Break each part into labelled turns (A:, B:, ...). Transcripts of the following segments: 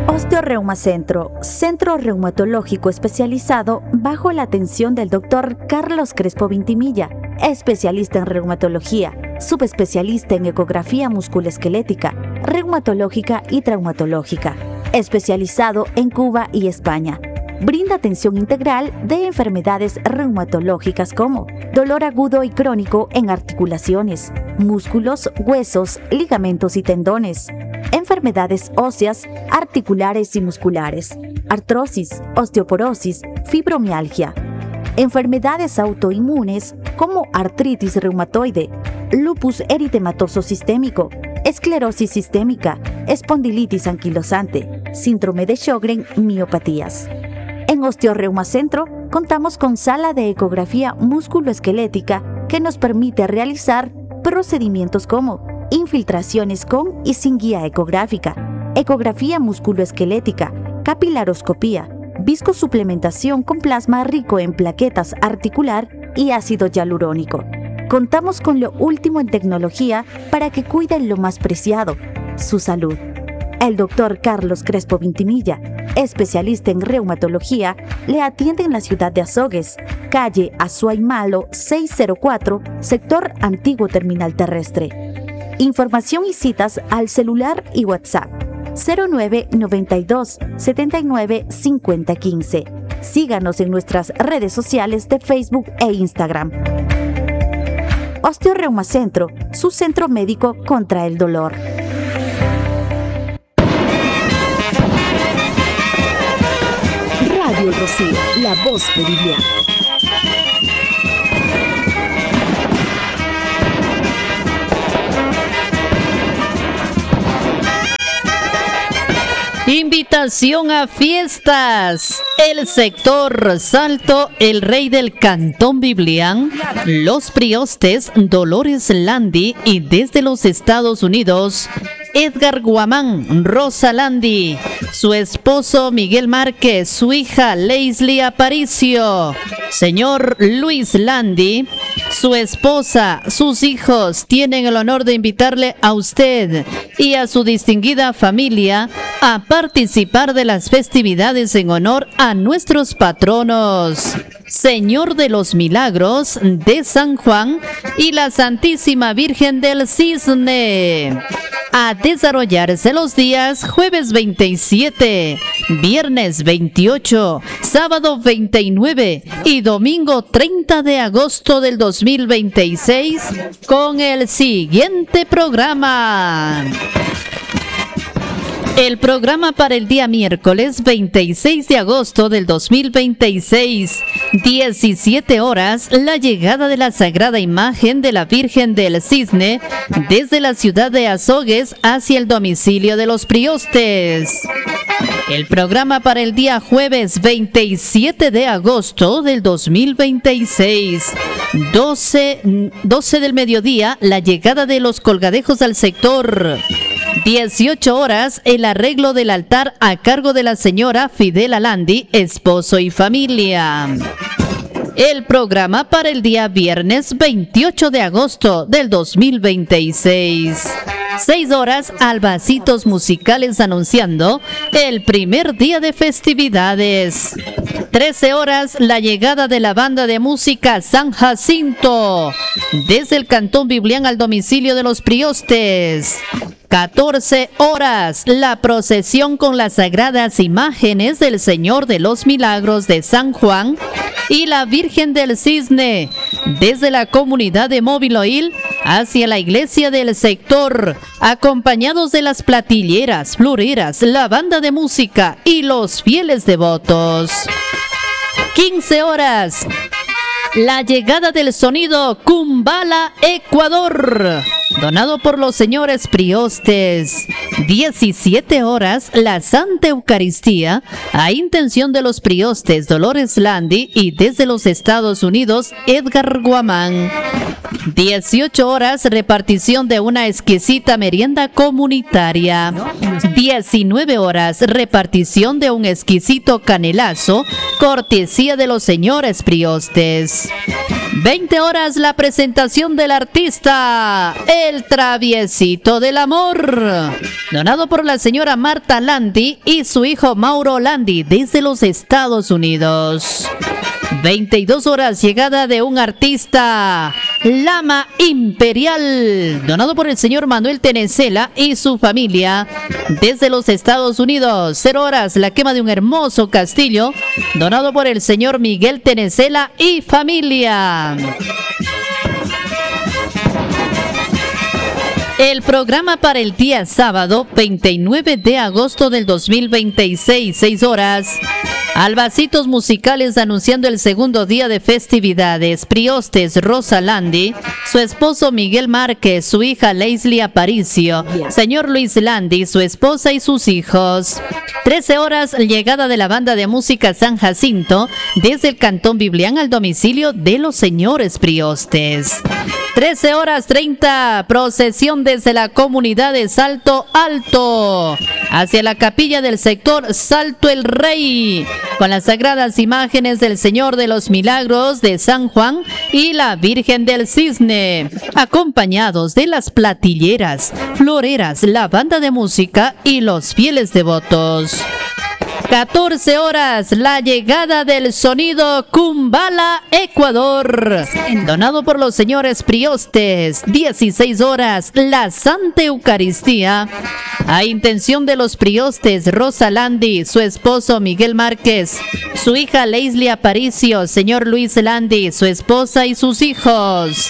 A: Osteoreuma Centro, centro reumatológico especializado bajo la atención del Dr. Carlos Crespo Vintimilla, especialista en reumatología, subespecialista en ecografía musculoesquelética, reumatológica y traumatológica, especializado en Cuba y España. Brinda atención integral de enfermedades reumatológicas como dolor agudo y crónico en articulaciones, músculos, huesos, ligamentos y tendones, enfermedades óseas, articulares y musculares, artrosis, osteoporosis, fibromialgia, enfermedades autoinmunes como artritis reumatoide, lupus eritematoso sistémico, esclerosis sistémica, espondilitis anquilosante, síndrome de Sjögren, miopatías. En Osteoreuma Centro contamos con sala de ecografía musculoesquelética que nos permite realizar procedimientos como infiltraciones con y sin guía ecográfica, ecografía musculoesquelética, capilaroscopía, viscosuplementación con plasma rico en plaquetas articular y ácido hialurónico. Contamos con lo último en tecnología para que cuiden lo más preciado, su salud. El Dr. Carlos Crespo Vintimilla, especialista en reumatología, le atiende en la ciudad de Azogues, calle Azuay Malo 604, sector Antiguo Terminal Terrestre. Información y citas al celular y WhatsApp 0992 79 50 15. Síganos en nuestras redes sociales de Facebook e Instagram. Osteoreuma Centro, su centro médico contra el dolor.
B: Radio Rocío, la voz meridiana.
C: Invitación a fiestas. El sector Salto, el rey del Cantón Biblián, Los Priostes, Dolores Landi y desde los Estados Unidos, Edgar Guamán, Rosa Landi, su esposo Miguel Márquez, su hija Leslie Aparicio, señor Luis Landi, su esposa, sus hijos tienen el honor de invitarle a usted y a su distinguida familia a participar de las festividades en honor a nuestros patronos, Señor de los Milagros de San Juan y la Santísima Virgen del Cisne. A desarrollarse los días jueves 27, viernes 28, sábado 29 y domingo 30 de agosto del 2026 con el siguiente programa. El programa para el día miércoles 26 de agosto del 2026, 17 horas, la llegada de la Sagrada Imagen de la Virgen del Cisne desde la ciudad de Azogues hacia el domicilio de los Priostes. El programa para el día jueves 27 de agosto del 2026, 12 del mediodía, la llegada de los colgadejos al sector. 18 horas, el arreglo del altar a cargo de la señora Fidela Landi, esposo y familia. El programa para el día viernes 28 de agosto del 2026. 6 horas, albacitos musicales anunciando el primer día de festividades. 13 horas, la llegada de la banda de música San Jacinto desde el Cantón Biblián al domicilio de los Priostes. 14 horas, la procesión con las sagradas imágenes del Señor de los Milagros de San Juan y la Virgen del Cisne desde la comunidad de Móviloil hacia la iglesia del sector, acompañados de las platilleras, floreras, la banda de música y los fieles devotos. 15 horas, la llegada del sonido Kumbala Ecuador, donado por los señores Priostes. 17 horas, la Santa Eucaristía, a intención de los Priostes Dolores Landi y desde los Estados Unidos, Edgar Guamán. 18 horas, repartición de una exquisita merienda comunitaria. 19 horas, repartición de un exquisito canelazo, cortesía de los señores Priostes. 20 horas, la presentación del artista El Traviesito del Amor, donado por la señora Marta Landi y su hijo Mauro Landi desde los Estados Unidos. 22 horas, llegada de un artista, Lama Imperial, donado por el señor Manuel Tenecela y su familia desde los Estados Unidos. 0 horas, la quema de un hermoso castillo, donado por el señor Miguel Tenecela y familia. El programa para el día sábado 29 de agosto del 2026, 6 horas. Albacitos musicales anunciando el segundo día de festividades. Priostes Rosa Landi, su esposo Miguel Márquez, su hija Leslie Aparicio, señor Luis Landi, su esposa y sus hijos. 13 horas, llegada de la banda de música San Jacinto desde el Cantón Biblián al domicilio de los señores Priostes. 13 horas 30, procesión desde la comunidad de Salto Alto hacia la capilla del sector Salto el Rey, con las sagradas imágenes del Señor de los Milagros de San Juan y la Virgen del Cisne, acompañados de las platilleras, floreras, la banda de música y los fieles devotos. 14 horas, la llegada del sonido Kumbala, Ecuador, donado por los señores Priostes. 16 horas, la Santa Eucaristía, a intención de los Priostes Rosa Landi, su esposo Miguel Márquez, su hija Leslie Aparicio, señor Luis Landi, su esposa y sus hijos.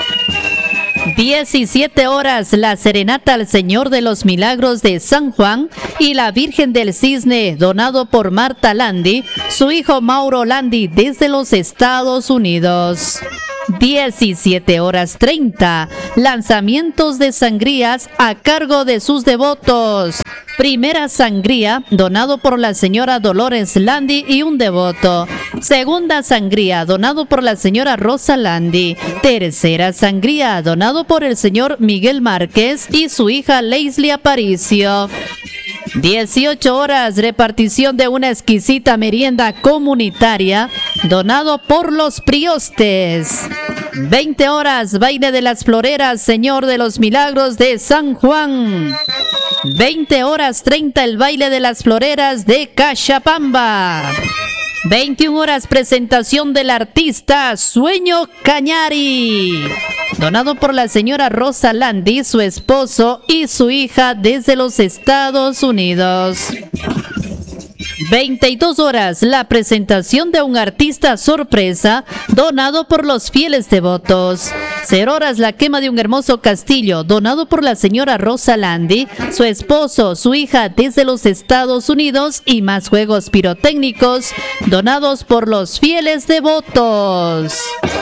C: 17 horas, la serenata al Señor de los Milagros de San Juan y la Virgen del Cisne, donado por Marta Landi, su hijo Mauro Landi desde los Estados Unidos. 17 horas 30, lanzamientos de sangrías a cargo de sus devotos. Primera sangría, donado por la señora Dolores Landi y un devoto. Segunda sangría, donado por la señora Rosa Landi. Tercera sangría, donado por el señor Miguel Márquez y su hija Leslie Aparicio. 18 horas, repartición de una exquisita merienda comunitaria, donado por los Priostes. 20 horas, baile de las floreras, Señor de los Milagros de San Juan. 20 horas 30, el baile de las floreras de Cachapamba. 21 horas, presentación del artista Sueño Cañari, donado por la señora Rosa Landi, su esposo y su hija desde los Estados Unidos. 22 horas, la presentación de un artista sorpresa, donado por los fieles devotos. 0 horas, la quema de un hermoso castillo, donado por la señora Rosa Landi, su esposo, su hija desde los Estados Unidos y más juegos pirotécnicos, donados por los fieles devotos.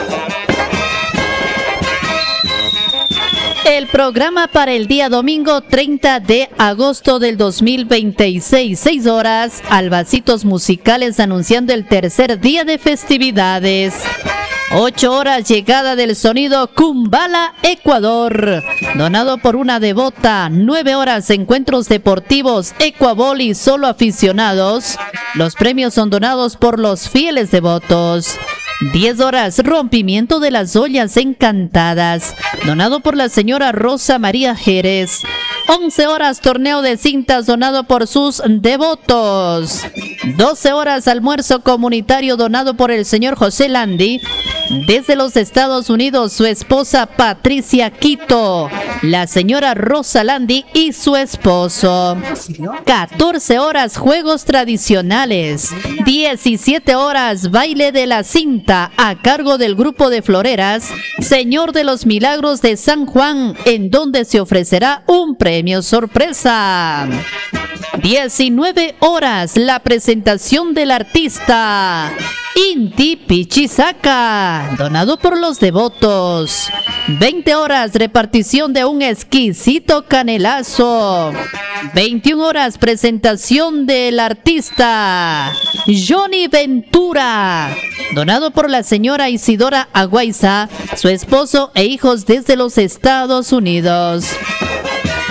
C: El programa para el día domingo 30 de agosto del 2026, 6 horas, albacitos musicales anunciando el tercer día de festividades. 8 horas, llegada del sonido Kumbala, Ecuador, donado por una devota. 9 horas, encuentros deportivos Ecuaboli solo aficionados. Los premios son donados por los fieles devotos. 10 horas, rompimiento de las ollas encantadas, donado por la señora Rosa María Jerez. 11 horas, torneo de cintas, donado por sus devotos. 12 horas, almuerzo comunitario, donado por el señor José Landi. Desde los Estados Unidos, su esposa Patricia Quito, la señora Rosa Landi y su esposo. 14 horas, juegos tradicionales. 17 horas, baile de la cinta a cargo del grupo de floreras Señor de los Milagros de San Juan, en donde se ofrecerá un premio sorpresa. 19 horas, la presentación del artista Inti Pichisaca, donado por los devotos. 20 horas, repartición de un exquisito canelazo. 21 horas, presentación del artista Johnny Ventura, donado por la señora Isidora Aguaiza, su esposo e hijos desde los Estados Unidos.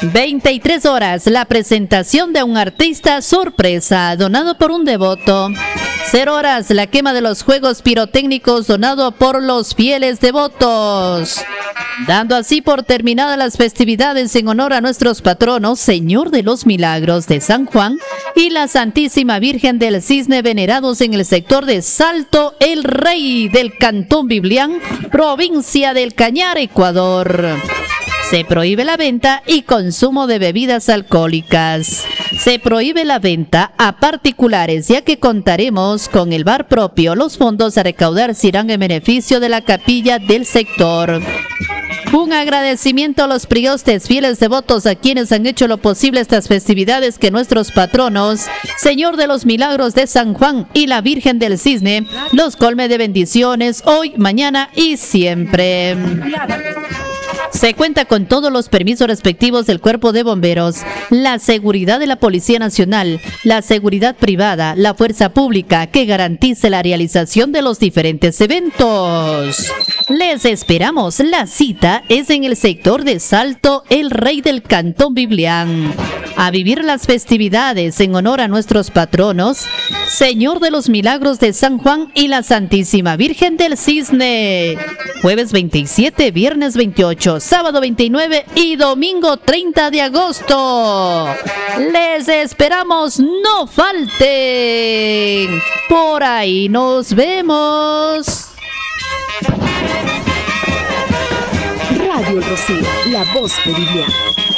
C: 23 horas, la presentación de un artista sorpresa donado por un devoto. 0 horas, la quema de los juegos pirotécnicos donado por los fieles devotos. Dando así por terminadas las festividades en honor a nuestros patronos, Señor de los Milagros de San Juan y la Santísima Virgen del Cisne, venerados en el sector de Salto el Rey del Cantón Biblián, provincia del Cañar, Ecuador. Se prohíbe la venta y consumo de bebidas alcohólicas. Se prohíbe la venta a particulares, ya que contaremos con el bar propio. Los fondos a recaudar se irán en beneficio de la capilla del sector. Un agradecimiento a los priostes fieles devotos, a quienes han hecho lo posible estas festividades, que nuestros patronos, Señor de los Milagros de San Juan y la Virgen del Cisne, los colme de bendiciones hoy, mañana y siempre. Se cuenta con todos los permisos respectivos del Cuerpo de Bomberos, la seguridad de la Policía Nacional, la seguridad privada, la fuerza pública que garantice la realización de los diferentes eventos. Les esperamos. La cita es en el sector de Salto el Rey del Cantón Biblián. A vivir las festividades en honor a nuestros patronos, Señor de los Milagros de San Juan y la Santísima Virgen del Cisne. Jueves 27, viernes 28, sábado 29 y domingo 30 de agosto. Les esperamos, no falten. Por ahí nos vemos.
B: Radio El Rocío, la voz de Biblián.